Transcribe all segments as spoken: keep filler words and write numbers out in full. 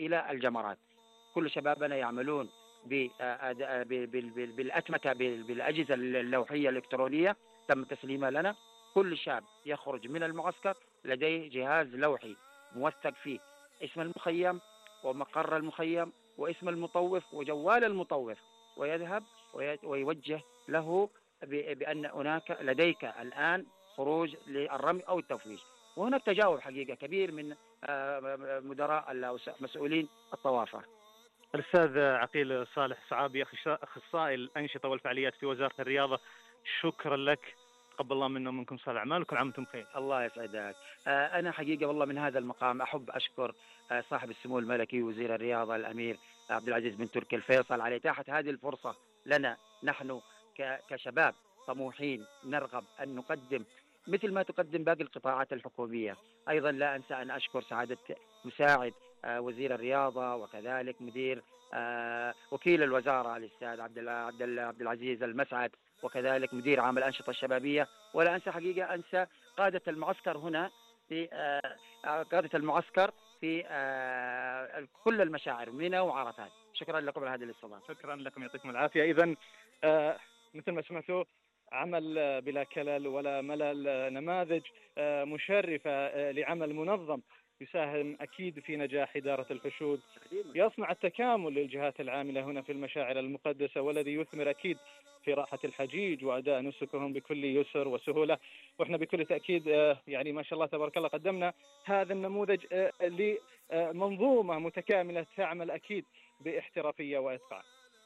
إلى الجمرات. كل شبابنا يعملون ب- آه، آه، ب- بال- بال- بالأتمتة، بال- بالأجهزة اللوحية الإلكترونية تم تسليمها لنا. كل شاب يخرج من المعسكر لديه جهاز لوحي موثق فيه اسم المخيم ومقر المخيم واسم المطوف وجوال المطوف، ويذهب وي- ويوجه له ب- بأن هناك لديك الآن خروج للرمي أو التفويج. وهناك تجاوب حقيقة كبير من آه، مدراء ال- مسؤولين الطوافة. الأستاذ عقيل صالح صعابي، أخصائي الأنشطة والفعاليات في وزارة الرياضة، شكرا لك، تقبل الله منا ومنكم صالح أعمال، وكل عام وأنتم بخير. الله يسعدك. آه، أنا حقيقة والله من هذا المقام أحب أشكر آه، صاحب السمو الملكي وزير الرياضة الأمير عبد العزيز بن تركي الفيصل على إتاحة هذه الفرصة لنا نحن ك- كشباب طموحين نرغب أن نقدم مثل ما تقدم باقي القطاعات الحكومية. أيضا لا أنسى أن أشكر سعادة مساعد آه، وزير الرياضة، وكذلك مدير آه، وكيل الوزارة الأستاذ عبد الع- عبد الع- عبد العزيز المسعد، وكذلك مدير عام الأنشطة الشبابية. ولا أنسى حقيقة أنسى قادة المعسكر هنا في آه، آه، قادة المعسكر في آه، كل المشاعر منى وعرفات. شكرا لكم على هذه الاستضافة. شكرا لكم، يعطيكم العافية. إذن آه مثل ما سمعتوا، عمل آه، بلا كلل ولا ملل، آه، نماذج آه مشرفة آه لعمل منظم يساهم أكيد في نجاح إدارة الحشود، يصنع التكامل للجهات العاملة هنا في المشاعر المقدسة، والذي يثمر أكيد في راحة الحجيج وأداء نسكهم بكل يسر وسهولة. وإحنا بكل تأكيد آه يعني ما شاء الله تبارك الله قدمنا هذا النموذج آه لمنظومة متكاملة تعمل أكيد باحترافية وإتقان.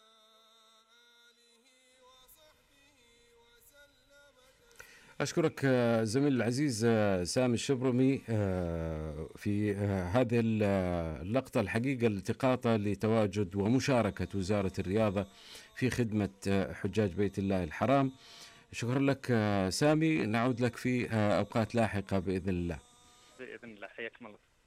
أشكرك آه، زميل العزيز آه، سامي الشبرمي آه، في آه، هذه اللقطة الحقيقة التقاطة لتواجد ومشاركة وزارة الرياضة في خدمة آه، حجاج بيت الله الحرام. شكرا لك آه، سامي، نعود لك في آه، أوقات لاحقة بإذن الله. بإذن الله، حياكم الله.